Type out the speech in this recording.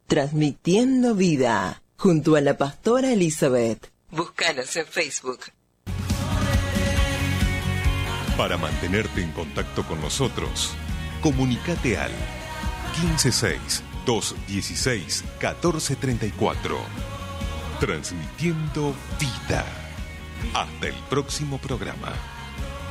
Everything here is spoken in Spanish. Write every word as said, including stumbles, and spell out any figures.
Transmitiendo vida, junto a la pastora Elizabeth. Búscanos en Facebook. Para mantenerte en contacto con nosotros, comunícate al quince seis, doscientos dieciséis, catorce treinta y cuatro. Transmitiendo vida. Hasta el próximo programa.